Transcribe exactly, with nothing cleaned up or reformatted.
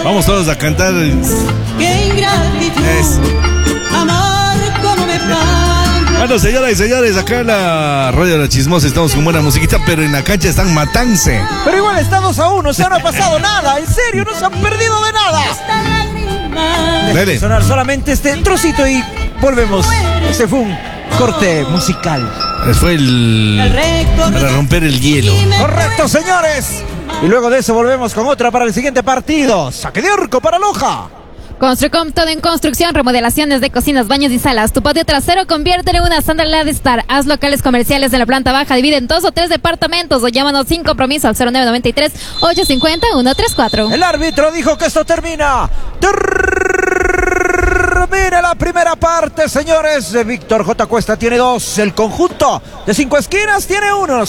Vamos todos a cantar. Qué ingratitud. Eso. Amor como me falta. Bueno, señoras y señores, acá en la Radio de la Chismosa estamos con buena musiquita, pero en la cancha están matándose. Pero igual estamos a uno, o sea, no ha pasado nada. En serio, no se han perdido de nada. Dale. Sonar solamente este trocito y volvemos. Ese fue un corte musical. Fue el... para romper el hielo. Correcto, señores. Y luego de eso volvemos con otra para el siguiente partido. Saque de Orco para Loja. Construcom, todo en construcción, remodelaciones de cocinas, baños y salas. Tu patio trasero conviértelo en una Sunderland Star. Haz locales comerciales de la planta baja, divide en dos o tres departamentos o llámanos sin compromiso al cero nueve nueve tres, ocho cinco cero, uno tres cuatro. El árbitro dijo que esto termina. Termina la primera parte, señores. Víctor J. Cuesta tiene dos. El conjunto de Cinco Esquinas tiene uno.